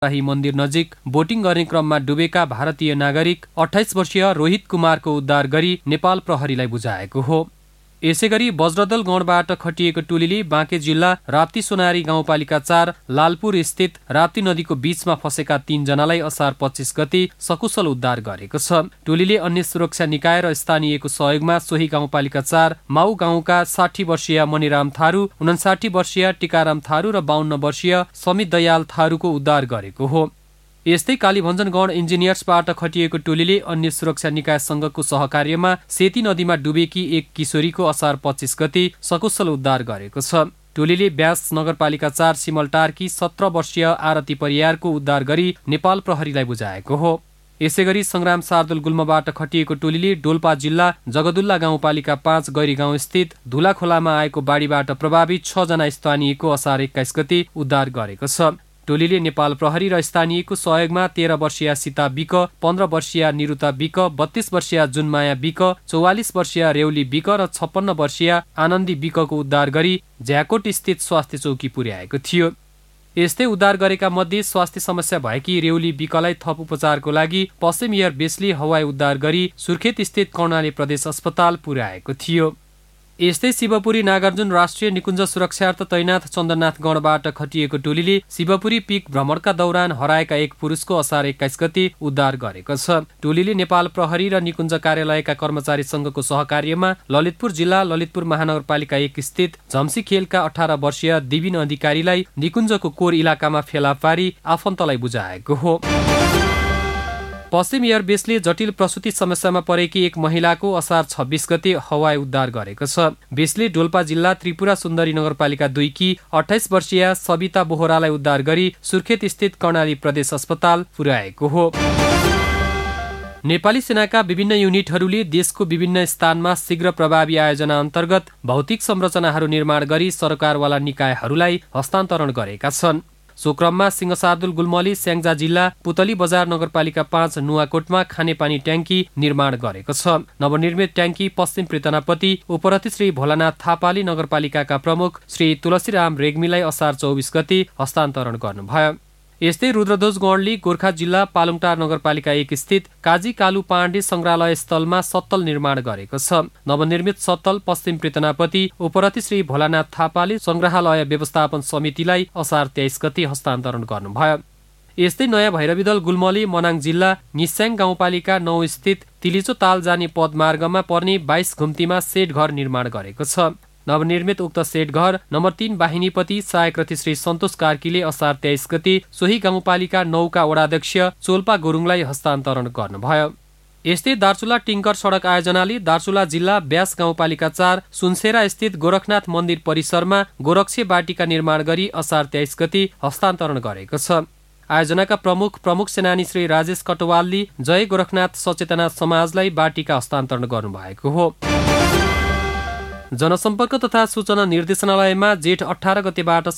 शाही मन्दिर नजिक बोटिङ गर्ने क्रममा डुबेका भारतीय नागरिक 28 वर्षीय रोहित कुमारको उद्धार गरी नेपाल प्रहरीलाई बुझाएको हो। यसैगरी वज्रदल गणबाट खटिएको टोलीले बाँके जिल्ला राप्ती सोनारी गाउँपालिका 4 लालपुर स्थित राप्ती नदीको बीचमा फँसेका 3 जनालाई असार 25 गते सकुशल उद्धार गरेको छ। टोलीले अन्य सुरक्षा निकाय र स्थानीयको सहयोगमा सोही गाउँपालिका 4 माउ गाउँका 60 वर्षीय मणिराम थारू, 59 वर्षीय टिकाराम थारू र 52 वर्षीय समित दयाल थारूको उद्धार गरेको हो। यस्तै कालीभञ्जन गण इन्जिनियर्सबाट खटिएको टोलीले अन्य सुरक्षा निकाय संघको सहकार्यमा सेती नदीमा डुबेकी एक किशोरीको असार 25 गते सकुशल उद्धार गरेको छ। टोलीले ब्यास नगरपालिका 4 सिमलटारकी 17 वर्षीय आरती परियारको उद्धार गरी नेपाल प्रहरीलाई बुझाएको हो। यसैगरी संग्राम शार्दुल गुल्मबाट खटिएको टोलीले डोल्पा जिल्ला जगदुल्ला गाउँपालिका 5 गैरी गाउँ स्थित धुलाखोलामा आएको बाढीबाट प्रभावित 6 जना स्थानीयको असार 21 गते उद्धार गरेको छ। टोलीले नेपाल प्रहरी र स्थानीयको सहयोगमा 13 वर्षीय सीता बिक, 15 वर्षीय निरुता बिक, 32 वर्षीय जुनमाया बिक, 44 वर्षीय रेउली बिक र 56 वर्षीय आनन्दी बिकको उद्धार गरी झ्याकोट स्थित स्वास्थ्य चौकी पुर्याएको थियो। यस्तै उद्धार गरेका मध्ये स्वास्थ्य समस्या भएकी रेउली बिकलाई थप उपचारको लागि पश्चिम एयर बेसले हवाई उद्धार गरी सुर्खेत स्थित कर्णाली प्रदेश अस्पताल पुर्याएको थियो। यस्तै शिवपुरी नागार्जुन राष्ट्रिय निकुञ्ज सुरक्षार्थ तैनाथ चन्द्रनाथ गणबाट खटिएको टोलीले शिवपुरी पिक भ्रमणका दौरान हराएका एक पुरुषको असार 21 गते उद्धार गरेको छ। टोलीले नेपाल प्रहरी र निकुञ्ज कार्यालयका कर्मचारी संघको सहकार्यमा ललितपुर जिल्ला ललितपुर महानगरपालिका 1 स्थित झम्सी खेलका 18 वर्षीय दिबिन अधिकारीलाई निकुञ्जको कोर इलाकामा फेला पारी आफन्तलाई बुझाएको हो। पश्चिम एयर बेसले जटिल प्रसुति समस्यामा परेकी एक महिलाको असार 26 गते हवाई उद्धार गरेको छ। बेसले डोल्पा जिल्ला त्रिपुरा सुन्दरी नगरपालिका 2 की 28 वर्षीय सबिता बोहरालाई उद्धार गरी सुर्खेत स्थित कर्णाली प्रदेश अस्पताल पुर्याएको हो। नेपाली सेनाका विभिन्न युनिटहरूले देशको विभिन्न स्थानमा शीघ्र प्रभावी आयोजना अन्तर्गत भौतिक संरचनाहरू निर्माण गरी सरकारवाला निकायहरूलाई हस्तान्तरण गरेका छन्। सो क्रममा सिंहशार्दुल गुल्मले स्याङ्जा जिल्ला पुतली बजार नगरपालिका 5 नुवाकोटमा खानेपानी ट्याङ्की निर्माण गरेको छ। नवनिर्मित ट्याङ्की पश्चिम पृतनापति उपरथी श्री भोलानाथ थापाले नगरपालिकाका प्रमुख श्री तुलसीराम रेग्मीलाई असार 24 गते हस्तान्तरण गर्नुभयो। यस्तै रुद्रध्वज गणले गोर्खा जिल्ला पालुङटार नगरपालिका 1 स्थित काजी कालु पाण्डे संग्रहालय स्थलमा सत्तल निर्माण गरेको छ। नवनिर्मित सत्तल पश्चिम पृतनापति उपरथी श्री भोलानाथ थापाले संग्रहालय व्यवस्थापन समितिलाई असार 23 गते हस्तान्तरण गर्नुभयो। यस्तै नयाँ भैरवीदल गुल्मले मनाङ जिल्ला निस्याङ गाउँपालिका 9 स्थित तिलिचो ताल जाने पदमार्गमा पर्ने 22 घुम्तीमा सेड घर निर्माण गरेको छ। नवनिर्मित उक्त सेट घर नम्बर 3 वाहिनीपति सहायक रथी श्री सन्तोष कार्कीले असार 23 गते सोही गाउँपालिका 9 का वडाध्यक्ष चोल्पा गुरुङलाई हस्तान्तरण गर्नुभयो। यस्तै दार्चुला टिङ्कर सडक आयोजनाले दार्चुला जिल्ला ब्यास गाउँपालिका 4 सुनसेरा स्थित गोरखनाथ मन्दिर परिसरमा गोरक्षे बाटिका निर्माण गरी असार 23 गते हस्तान्तरण गरेको छ। आयोजनाका प्रमुख सेनानी श्री राजेश कटवालले जय गोरखनाथ सचेतना समाजलाई बाटिका हस्तान्तरण गर्नुभएको हो। जनसम्पर्क तथा सूचना निर्देशनालयमा जेठ 18 गतेबाट